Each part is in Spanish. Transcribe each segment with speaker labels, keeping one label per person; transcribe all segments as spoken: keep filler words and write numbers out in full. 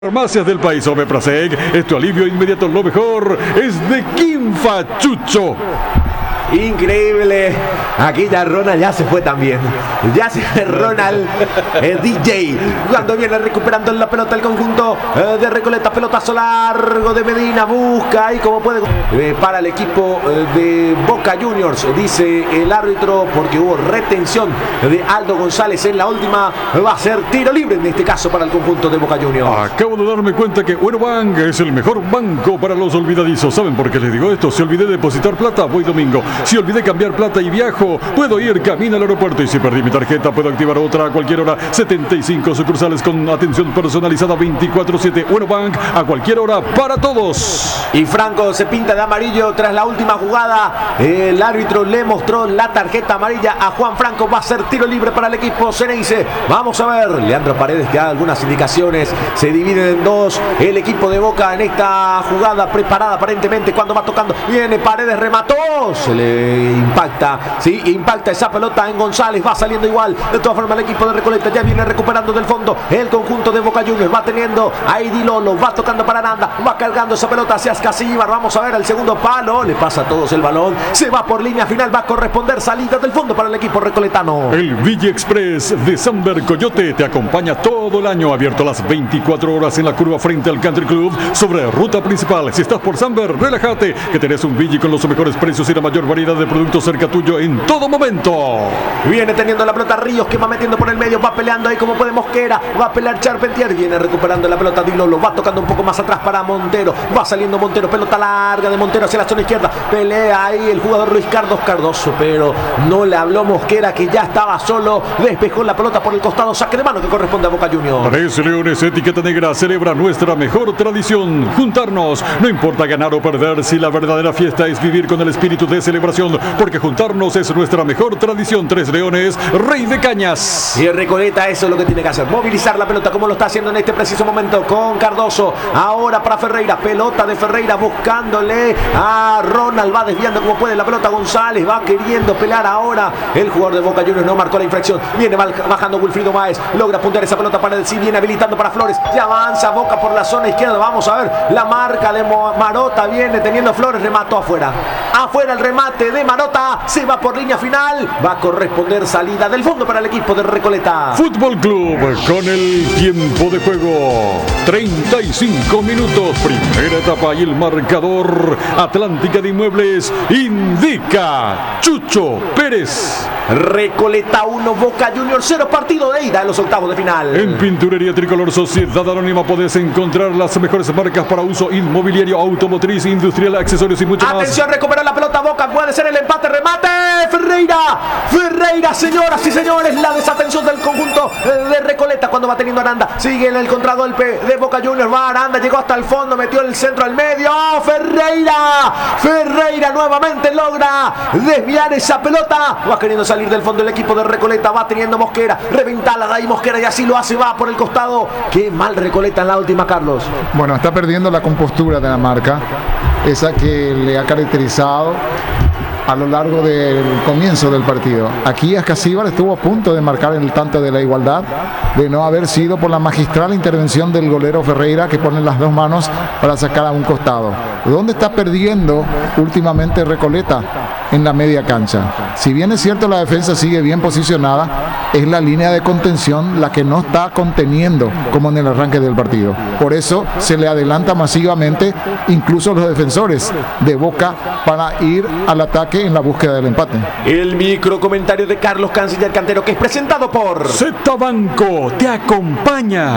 Speaker 1: Farmacias del país, Omeprazec, es tu alivio inmediato, lo mejor es de Quimfa, Chucho.
Speaker 2: Increíble, aquí ya Ronald ya se fue también. Ya se fue Ronald, el D J. Cuando viene recuperando la pelota el conjunto eh, de Recoleta, pelotazo largo de Medina, busca ahí como puede eh, para el equipo eh, de Boca Juniors, dice el árbitro, porque hubo retención de Aldo González en la última. Va a ser tiro libre en este caso para el conjunto de Boca Juniors.
Speaker 1: Acabo de darme cuenta que Unobank es el mejor banco para los olvidadizos. ¿Saben por qué les digo esto? Si olvidé depositar plata, voy domingo. Si olvidé cambiar plata y viajo, puedo ir camino al aeropuerto. Y si perdí mi tarjeta, puedo activar otra a cualquier hora. setenta y cinco sucursales con atención personalizada veinticuatro siete. Unobank, a cualquier hora, para todos.
Speaker 2: Y Franco se pinta de amarillo tras la última jugada. El árbitro le mostró la tarjeta amarilla a Juan Franco. Va a ser tiro libre para el equipo Ceneice. Vamos a ver. Leandro Paredes que da algunas indicaciones. Se divide en dos el equipo de Boca en esta jugada preparada aparentemente. Cuando va tocando, viene Paredes, remató. Se le impacta, sí, impacta esa pelota en González. Va saliendo igual. De todas formas el equipo de Recoleta ya viene recuperando del fondo. El conjunto de Boca Juniors va teniendo a Di Lolo. Va tocando para Aranda. Va cargando esa pelota hacia Ascasíbar. Vamos a ver el segundo palo. Le pasa a todos el balón. Se va por línea final. Va a corresponder salida del fondo para el equipo recoletano.
Speaker 1: El Villa Express de Samber Coyote te acompaña todo el año. Abierto a las veinticuatro horas en la curva frente al Country Club sobre ruta principal. Si estás por Samber, relájate que tenés un Villa con los mejores precios y la mayor variedad de productos cerca tuyo en todo momento.
Speaker 2: Viene teniendo la pelota Ríos, que va metiendo por el medio, va peleando ahí como puede Mosquera, va a pelear Charpentier, viene recuperando la pelota Di Lolo, va tocando un poco más atrás para Montero, va saliendo Montero, pelota larga de Montero hacia la zona izquierda, pelea ahí el jugador Luis Carlos Cardoso, pero no le habló Mosquera, que ya estaba solo, despejó la pelota por el costado, saque de mano que corresponde a Boca Juniors.
Speaker 1: Tres Leones Etiqueta Negra celebra nuestra mejor tradición, juntarnos, no importa ganar o perder, si la verdadera fiesta es vivir con el espíritu de celebración, porque juntarnos es nuestra mejor tradición. Tres Leones, Rey de Cañas.
Speaker 2: Y Recoleta eso es lo que tiene que hacer, movilizar la pelota como lo está haciendo en este preciso momento con Cardoso. Ahora para Ferreira, pelota de Ferreira buscándole a Ronald, va desviando como puede la pelota González, va queriendo pelear ahora. El jugador de Boca Juniors no marcó la infracción, viene bajando Wilfrido Báez, logra apuntar esa pelota para el sí, viene habilitando para Flores, ya avanza Boca por la zona izquierda. Vamos a ver la marca de Marota, viene teniendo Flores, remató afuera. Afuera el remate de Marota, se va por línea final, va a corresponder salida del fondo para el equipo de Recoleta.
Speaker 1: Fútbol Club con el tiempo de juego, treinta y cinco minutos, primera etapa y el marcador. Atlántica de Inmuebles indica Chucho Pérez.
Speaker 2: Recoleta uno, Boca Juniors cero, partido de ida en los octavos de final.
Speaker 1: En Pinturería Tricolor Sociedad Anónima podés encontrar las mejores marcas para uso inmobiliario, automotriz, industrial, accesorios y mucho más.
Speaker 2: Atención, recuperó la pelota Boca, puede ser el empate, remate, Ferreira, Ferreira, señoras y señores, la desatención del conjunto de Recoleta cuando va teniendo Aranda, sigue en el contragolpe de Boca Juniors, va Aranda, llegó hasta el fondo, metió el centro al medio, Ferreira, Ferreira nuevamente logra desviar esa pelota, va queriendo salir del fondo el equipo de Recoleta, va teniendo Mosquera, reventada de ahí Mosquera y así lo hace, va por el costado. Qué mal Recoleta en la última, Carlos.
Speaker 3: Bueno, está perdiendo la compostura de la marca, esa que le ha caracterizado a lo largo del comienzo del partido. Aquí Ascasíbar estuvo a punto de marcar el tanto de la igualdad, de no haber sido por la magistral intervención del golero Ferreira, que pone las dos manos para sacar a un costado. ¿Dónde está perdiendo últimamente Recoleta? En la media cancha. Si bien es cierto la defensa sigue bien posicionada, es la línea de contención la que no está conteniendo como en el arranque del partido. Por eso se le adelanta masivamente incluso los defensores de Boca para ir al ataque en la búsqueda del empate.
Speaker 2: El micro comentario de Carlos Canciller Cantero, que es presentado por
Speaker 1: Z Banco te acompaña.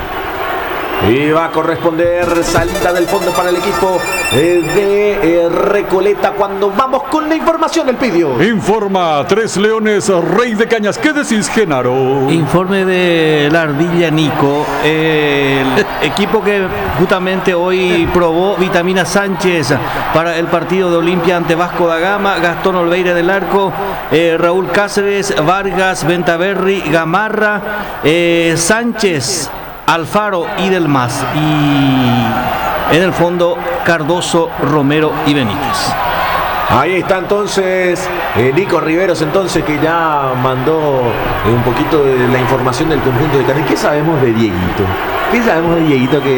Speaker 2: Y va a corresponder salida del fondo para el equipo de eh, Recoleta cuando vamos con la información del Pidio.
Speaker 1: Informa Tres Leones, Rey de Cañas. ¿Qué decís, Genaro?
Speaker 4: Informe de la ardilla Nico, el equipo que justamente hoy probó Vitamina Sánchez para el partido de Olimpia ante Vasco da Gama, Gastón Olveira del arco, eh, Raúl Cáceres, Vargas, Ventaverri, Gamarra, eh, Sánchez, Alfaro y del Mas, y en el fondo Cardoso, Romero y Benítez.
Speaker 2: Ahí está entonces eh, Nico Riveros, entonces, que ya mandó eh, un poquito de la información del conjunto de Cali. ¿Qué sabemos de Dieguito? ¿Qué sabemos de Dieguito que